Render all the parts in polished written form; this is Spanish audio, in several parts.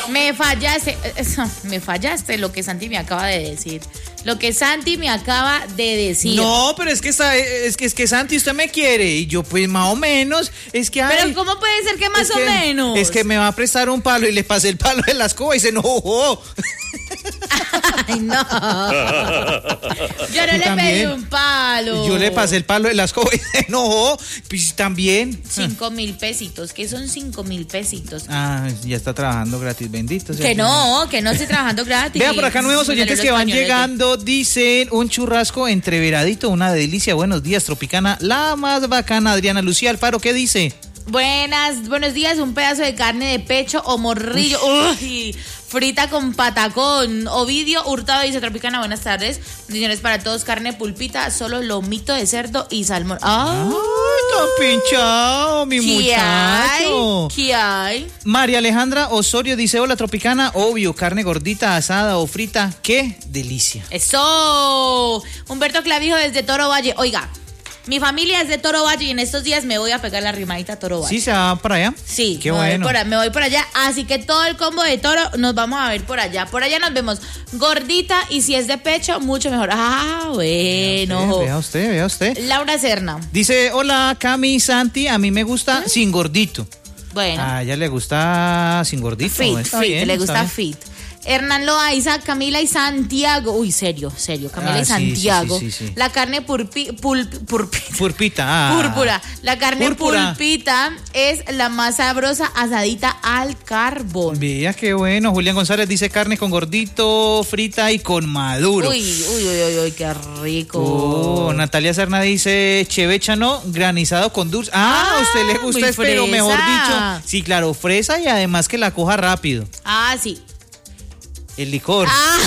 Me fallaste lo que Santi me acaba de decir. Lo que Santi me acaba de decir. No, pero es que Santi, usted me quiere. Y yo, pues, más o menos. Es que. Pero, ay, ¿cómo puede ser que más o menos? Es que me va a prestar un palo y le pasé el palo de la escoba y se enojó. Ay, no. Yo no le pedí un palo. Yo le pasé el palo de la escoba y se enojó. Pues también. 5,000 pesitos. ¿Qué son 5,000 pesitos? Ah, ya está trabajando gratis, bendito sea. Que no estoy trabajando gratis. Vea, por acá nuevos oyentes que van llegando. Dicen, un churrasco entreveradito, una delicia. Buenos días, Tropicana, la más bacana. Adriana Lucía Alfaro, ¿qué dice? Buenos días, un pedazo de carne de pecho o morrillo. Uy, frita con patacón. Ovidio Hurtado dice, Tropicana, buenas tardes. Bendiciones para todos, carne pulpita, solo lomito de cerdo y salmón. ¡Ay, tan pinchado, mi muchacho! ¿Qué hay? María Alejandra Osorio dice, hola, Tropicana, obvio, carne gordita, asada o frita, ¡qué delicia! ¡Eso! Humberto Clavijo desde Toro Valle. Oiga, mi familia es de Toro Valle y en estos días me voy a pegar la rimadita a Toro Valle. ¿Sí se va para allá? Sí, qué bueno. Me voy por allá, así que todo el combo de Toro nos vamos a ver por allá. Por allá nos vemos gordita y si es de pecho, mucho mejor. Ah, bueno. Vea usted. Laura Serna dice, hola, Cami, Santi, a mí me gusta sin gordito. Bueno. A ella le gusta sin gordito. Fit, le gusta fit. Hernán Loaiza, Camila y Santiago. Uy, serio, Camila y Santiago. Sí. La carne purpita. Púrpura. La carne pulpita es la más sabrosa asadita al carbón. Vea qué bueno. Julián González dice carne con gordito, frita y con maduro. Uy, qué rico. Natalia Serna dice chevechano granizado con dulce. A usted le gusta pero mejor dicho. Sí, claro, fresa y además que la coja rápido. Sí. El licor.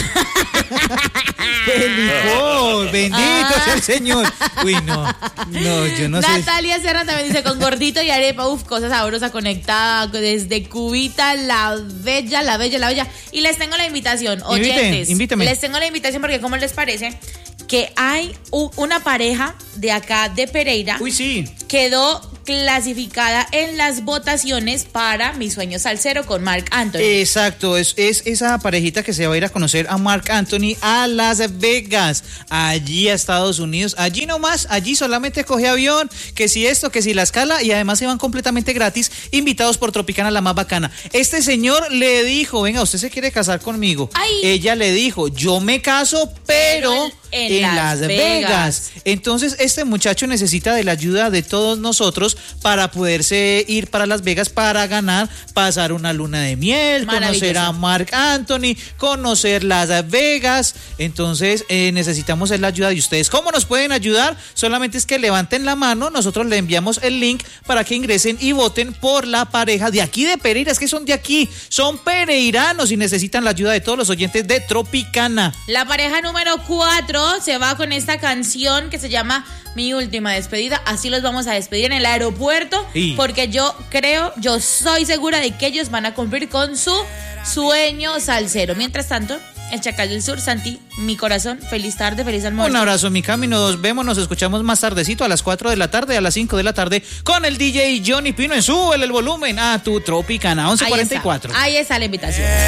El licor. Bendito sea el Señor. Uy, no, yo no sé. Natalia Serra también dice con gordito y arepa. Cosa sabrosa conectada desde Cubita, la bella. Y les tengo la invitación, oyentes. Invíteme. Les tengo la invitación porque ¿cómo les parece? Que hay una pareja de acá de Pereira. Uy, sí. Quedó clasificada en las votaciones para Mi Sueño Salsero con Marc Anthony. Exacto, es esa parejita que se va a ir a conocer a Marc Anthony a Las Vegas, allí a Estados Unidos, allí nomás, allí solamente coge avión, que si esto, que si la escala, y además se van completamente gratis, invitados por Tropicana, la más bacana. Este señor le dijo, venga, ¿usted se quiere casar conmigo? Ay. Ella le dijo, yo me caso, pero en Las Vegas. Entonces, este muchacho necesita de la ayuda de todos nosotros para poderse ir para Las Vegas para ganar, pasar una luna de miel, conocer a Marc Anthony, conocer Las Vegas. Entonces, necesitamos la ayuda de ustedes. ¿Cómo nos pueden ayudar? Solamente es que levanten la mano, nosotros le enviamos el link para que ingresen y voten por la pareja de aquí de Pereira. Es que son de aquí, son pereiranos y necesitan la ayuda de todos los oyentes de Tropicana. La pareja número 4 se va con esta canción que se llama Mi Última Despedida. Así los vamos a despedir en el aeropuerto, porque yo soy segura de que ellos van a cumplir con su sueño salsero. Mientras tanto, el Chacal del Sur, Santi, mi corazón, feliz tarde, feliz almuerzo. Un abrazo, mi Cami, nos vemos, nos escuchamos más tardecito a las 4 de la tarde, a las 5 de la tarde, con el DJ Johnny Pino en Súbele el Volumen a tu Tropicana, 11:44. Ahí está la invitación.